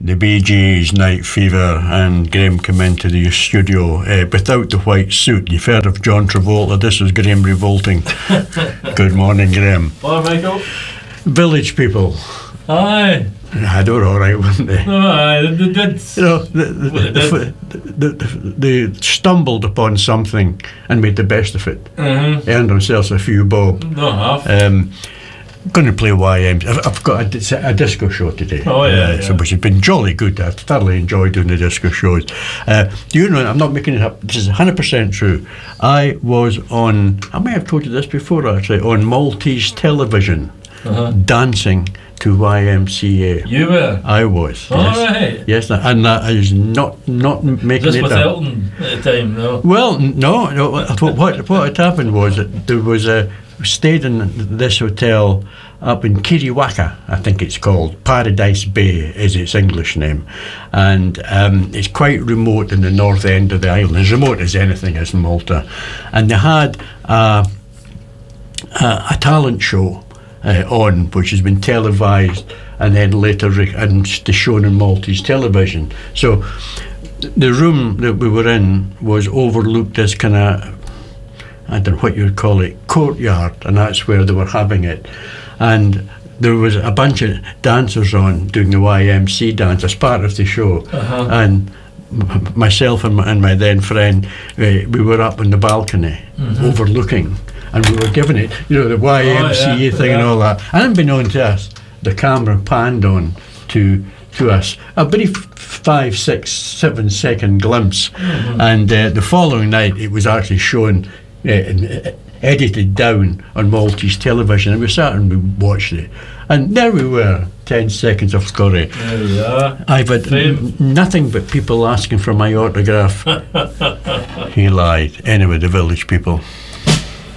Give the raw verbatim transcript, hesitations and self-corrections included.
the Bee Gees, Night Fever, and Graham came into the studio uh, without the white suit. You've heard of John Travolta. This was Graham Revolting. Good morning, Graham. Hello, Michael. Village people. Aye. They were all right, weren't they? Oh, aye, they did. You know, the, the, Well, the, the, the, they stumbled upon something and made the best of it. Mm-hmm. Earned themselves a few bob. No half. Um, going to play Y M. I've, I've got a, dis- a disco show today. Oh, yeah, uh, yeah. So, which has been jolly good. I thoroughly enjoy doing the disco shows. Uh, do you know, I'm not making it up, this is one hundred percent true. I was on, I may have told you this before actually, on Maltese television, Uh-huh. dancing to Y M C A. You were. I was. All yes. right. Yes, and that is not not making Just it with up. Elton at the time, no. Well, n- no, no. What what, what had happened was that there was a we stayed in this hotel up in Kiriwaka, I think it's called. Paradise Bay is its English name, and um, it's quite remote in the north end of the island, as remote as anything is in Malta. And they had a a, a talent show uh, on, which has been televised and then later re- and shown on Maltese television. So the room that we were in was overlooked as kind of, I don't know what you'd call it, courtyard, and that's where they were having it. And there was a bunch of dancers on doing the Y M C A dance as part of the show. Uh-huh. And m- myself and my, and my then friend, uh, we were up on the balcony Mhm. overlooking, and we were giving it, you know, the Y M C A Oh, yeah, thing and yeah. all that. And unbeknown to us, the camera panned on to to us a brief five, six, seven second glimpse. Mhm. And uh, the following night, it was actually shown, uh, in- uh, edited down on Maltese television, and we sat and we watched it. And there we were, ten seconds of scurry. There we are. I've had Fame. n- nothing but people asking for my autograph. He lied. Anyway, the village people.